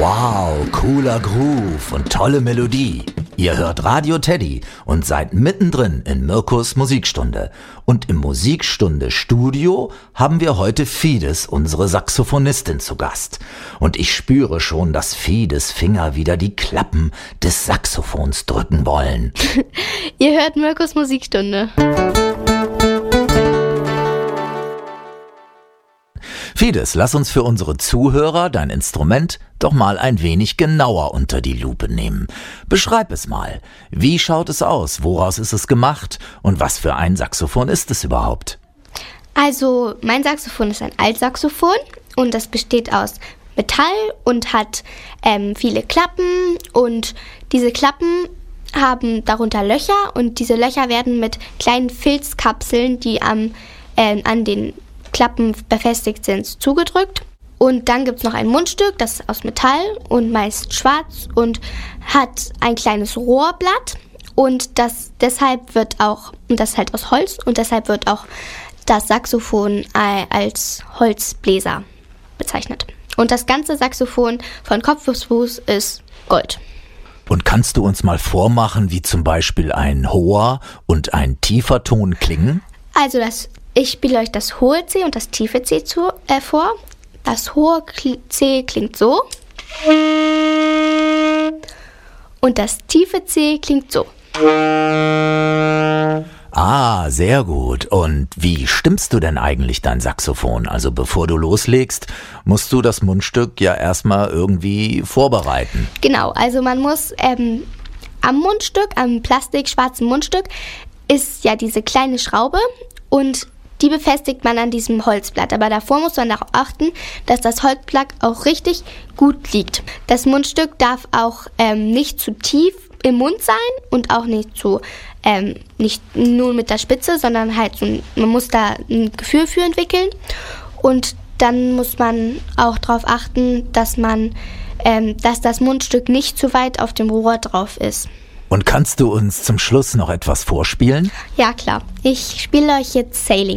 Wow, cooler Groove und tolle Melodie. Ihr hört Radio Teddy und seid mittendrin in Mirkus Musikstunde. Und im Musikstunde-Studio haben wir heute Fides, unsere Saxophonistin, zu Gast. Und ich spüre schon, dass Fides Finger wieder die Klappen des Saxophons drücken wollen. Ihr hört Mirkus Musikstunde. Fides, lass uns für unsere Zuhörer dein Instrument doch mal ein wenig genauer unter die Lupe nehmen. Beschreib es mal. Wie schaut es aus? Woraus ist es gemacht? Und was für ein Saxophon ist es überhaupt? Also, mein Saxophon ist ein Altsaxophon und das besteht aus Metall und hat viele Klappen. Und diese Klappen haben darunter Löcher und diese Löcher werden mit kleinen Filzkapseln, die an den Klappen befestigt sind, zugedrückt. Und dann gibt es noch ein Mundstück, das ist aus Metall und meist schwarz und hat ein kleines Rohrblatt. Und das ist halt aus Holz und deshalb wird auch das Saxophon als Holzbläser bezeichnet. Und das ganze Saxophon von Kopf bis Fuß ist Gold. Und kannst du uns mal vormachen, wie zum Beispiel ein hoher und ein tiefer Ton klingen? Also ich spiele euch das hohe C und das tiefe C vor. Das hohe C klingt so. Und das tiefe C klingt so. Ah, sehr gut. Und wie stimmst du denn eigentlich dein Saxophon? Also bevor du loslegst, musst du das Mundstück ja erstmal irgendwie vorbereiten. Genau, also man muss am plastikschwarzen Mundstück, ist ja diese kleine Schraube und die befestigt man an diesem Holzblatt. Aber davor muss man darauf achten, dass das Holzblatt auch richtig gut liegt. Das Mundstück darf auch nicht zu tief im Mund sein und auch nicht nur mit der Spitze, sondern halt man muss da ein Gefühl für entwickeln. Und dann muss man auch darauf achten, dass das Mundstück nicht zu weit auf dem Rohr drauf ist. Und kannst du uns zum Schluss noch etwas vorspielen? Ja, klar. Ich spiele euch jetzt Sailing.